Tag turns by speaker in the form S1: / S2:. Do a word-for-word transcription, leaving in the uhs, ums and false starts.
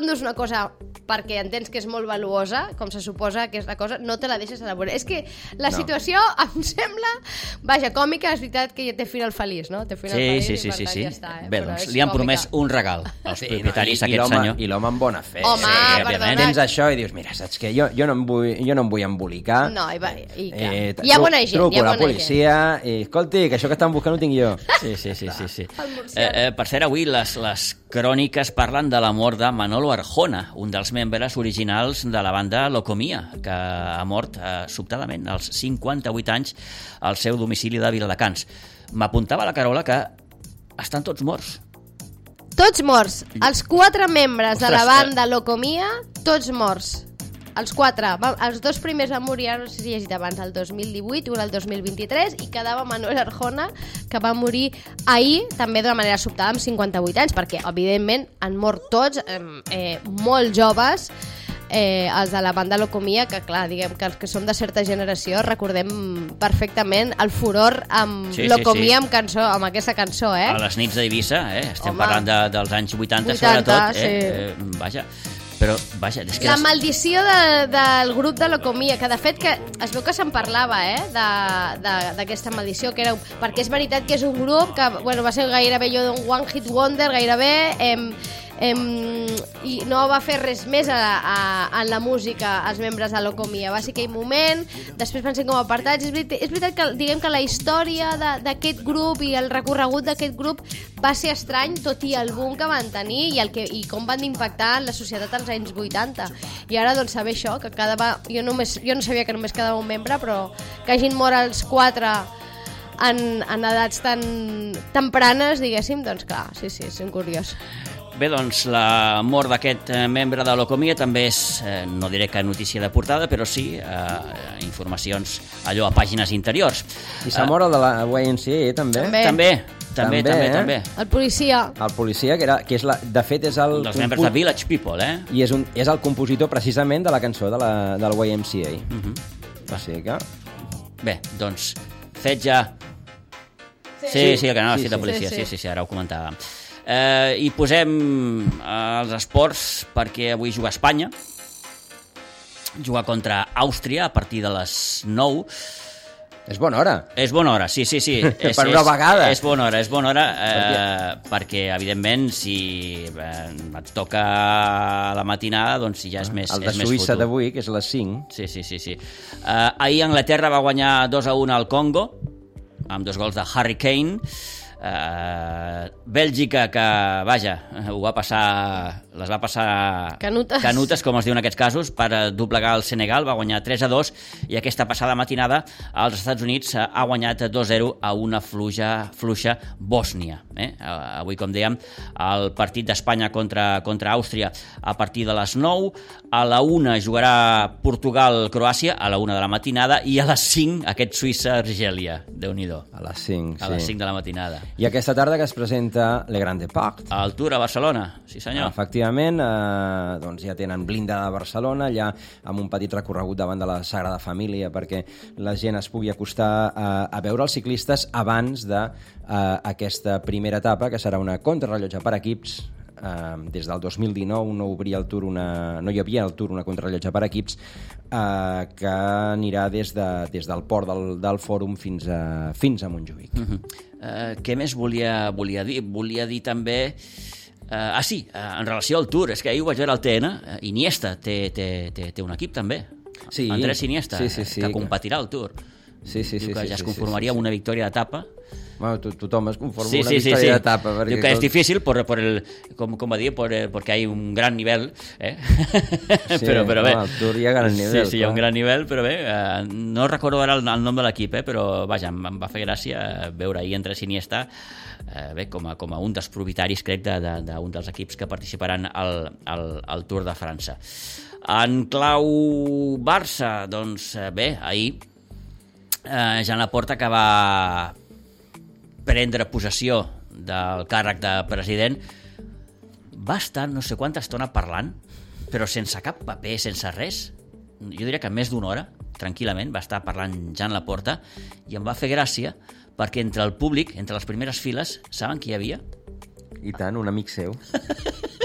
S1: endús una cosa perquè entens que és molt valuosa, com se suposa que és la cosa, no te la deixes elaborar. És que la
S2: No.
S1: situació em sembla, vaja, còmica, és veritat que té final feliç, no? Té final
S3: Sí,
S1: feliç
S3: sí,
S1: i
S3: sí,
S1: per
S3: sí,
S1: tant
S3: sí.
S1: ja està. Eh?
S3: Bé,
S1: Però
S3: doncs
S1: és
S3: li han
S1: còmica.
S3: promès un regal als
S2: Sí,
S3: propietaris,
S2: no, i, i
S3: aquest
S2: l'home-
S3: senyor.
S2: I l'home amb bona fe.
S1: Home,
S3: Sí,
S1: perdona.
S3: òbviament.
S2: Tens això i dius, mira, saps què? Jo, jo, no, em vull, jo no em vull embolicar.
S1: No, i, va, i que...
S2: Eh,
S1: hi ha bona gent,
S2: truco
S1: hi ha
S2: a la
S1: bona
S2: policia i, escolti, que això que estan buscant ho tinc jo.
S3: Sí, sí, sí, sí, sí.
S1: El murcià.
S3: Eh, eh, per cert, avui les, les cròniques parlen de la mort de Manolo Arjona, un dels membres originals de la banda Locomia, que ha mort eh, sobtadament als cinquanta-vuit anys al seu domicili de Viladecans. M'apuntava la Carola que estan tots morts.
S1: Tots morts. Els quatre membres de la
S3: Ostres,
S1: banda Locomia, tots morts. Els quatre. Va, els dos primers van morir, no sé si he llegit abans, el dos mil divuit, un el dos mil vint-i-tres, i quedava Manuel Arjona, que va morir ahir, també d'una manera sobtada, amb cinquanta-vuit anys, perquè, evidentment, han mort tots, eh, eh, molt joves, eh, els de la banda Locomia, que clar, diguem que els que som de certa generació recordem perfectament el furor amb
S3: Sí, sí,
S1: Locomia,
S3: sí.
S1: Amb, cançó, amb aquesta cançó, eh?
S3: A les nits d'Eivissa, eh? estem
S1: Home.
S3: parlant de, dels anys vuitanta,
S1: vuitanta,
S3: sobretot. Eh? Eh, vaja, però, vaja, és que...
S1: La
S3: les-
S1: maldició de, del grup de Locomia, que de fet que es veu que se'n parlava, eh, de- de- d'aquesta maldició, que era, perquè és veritat que és un grup que bueno, va ser gairebé jo un one hit wonder, gairebé, em, em, i no va fer res més a, a, en la música els membres de Locomia. Va ser aquell moment, després van ser com apartats. És veritat, és veritat que diguem que la història de- d'aquest grup i el recorregut d'aquest grup va ser estrany, tot i el boom que van tenir i, el que, i com van impactar en la societat als anys vuitanta. I ara doncs saber això, que cada va... jo, només, jo no sabia que només quedava un membre, però que hagin mort els quatre en, en edats tan tempranes, diguéssim, doncs clar, sí, sí, és un curiós.
S3: Bé, doncs la mort d'aquest eh, membre de Locomia també és, eh, no diré que notícia de portada, però sí eh, informacions allò a pàgines interiors.
S2: I s'ha mort el de la Y M C A, també.
S1: També.
S3: També, també,
S2: També,
S3: també,
S2: eh?
S3: també.
S1: El policia...
S2: El policia, que, era, que és la, de fet és el...
S3: Un dels membres de Village People, eh?
S2: I és, un, és el compositor precisament de la cançó de la, del Y M C A.
S3: Uh -huh.
S2: O sigui que...
S3: Bé, doncs, fet ja... Sí, sí, sí, el canal
S2: Sí,
S3: sí, de
S2: sí.
S3: policia,
S1: Sí,
S3: sí,
S1: sí.
S3: sí, sí, ara ho comentàvem. Eh, I posem eh, els esports perquè avui juga Espanya, juga contra Àustria a partir de les nou.
S2: És bona hora.
S3: És bona hora, sí, sí, sí. és,
S2: Per una
S3: és,
S2: vegada.
S3: És bona hora, és bona hora, eh, perquè, evidentment, si eh, et toca a la matinada, doncs ja és més,
S2: El de
S3: és més
S2: Suïssa
S3: fotut.
S2: d'avui, que és les cinc.
S3: Sí, sí, sí. sí. Uh, ahir Anglaterra va guanyar dos a un al Congo, amb dos gols de Harry Kane. Uh, Bèlgica, que, vaja, ho va passar, les va passar
S1: Canutes.
S3: canutes, com es diu en aquests casos, per eh, doblegar el Senegal, va guanyar tres a dos, i aquesta passada matinada als Estats Units eh, ha guanyat dos a zero a una fluja, fluixa Bòsnia. Eh? Uh, avui, com dèiem, el partit d'Espanya contra, contra Àustria a partir de les nou, a la una jugarà Portugal-Croàcia, a la una de la matinada, i a les cinc aquest Suïssa-Argèlia. Déu-n'hi-do.
S2: A les cinc,
S3: A
S2: sí.
S3: les cinc de la matinada.
S2: I aquesta tarda que es presenta Le Grande Parc.
S3: Al Tour a Barcelona, sí senyor.
S2: Efectivament, eh, doncs ja tenen blindada a Barcelona, allà amb un petit recorregut davant de la Sagrada Família perquè la gent es pugui acostar a, a veure els ciclistes abans d'aquesta primera etapa, que serà una contrarrellotge per equips. Uh, des del dos mil dinou no obria el Tour una, no hi havia al Tour una contrarrellotge per equips uh, que anirà des, de, des del port del, del Fòrum fins a, fins a Montjuïc.
S3: Uh -huh. uh, què més volia, volia dir? Volia dir també... Uh, ah, sí, uh, en relació al Tour, és que ahir ho vaig veure al T N, uh, Iniesta té, té, té, té un equip també.
S2: Sí.
S3: Andrés Iniesta,
S2: Sí, sí, sí,
S3: que
S2: que-
S3: competirà al Tour.
S2: Sí, sí,
S3: Diu
S2: sí,
S3: que
S2: sí,
S3: ja es
S2: sí,
S3: conformaria
S2: sí, sí.
S3: amb una victòria d'etapa.
S2: Bueno, to tothom es conforma
S3: Sí,
S2: una
S3: sí, sí,
S2: victòria
S3: sí.
S2: d'etapa. perquè
S3: Diu que és
S2: tot-
S3: difícil, por, por el, com, com va dir, por, eh, porque hay un gran nivel. Eh?
S2: Sí,
S3: però, però bé.
S2: no, al Tour hi ha gran nivell,
S3: Sí, sí, hi ha un
S2: clar.
S3: gran nivell, però bé, eh, no recordo ara el, el nom de l'equip, eh, però vaja, em, em va fer gràcia veure ahir entre Iniesta, eh, bé, com a, com a un dels propietaris, crec, d'un de, de, d'un dels equips que participaran al, al, al Tour de França. En clau Barça, doncs eh, bé, ahir eh, Joan Laporta, que va prendre possessió del càrrec de president, va estar no sé quanta estona parlant, però sense cap paper, sense res. Jo diria que més d'una hora, tranquil·lament, va estar parlant Joan Laporta, i em va fer gràcia perquè entre el públic, entre les primeres files, saben qui hi havia?
S2: I tant, un amic seu.